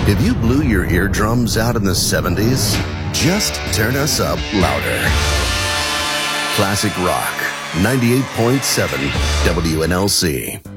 If you blew your eardrums out in the 70s, just turn us up louder. Classic Rock, 98.7 WNLC.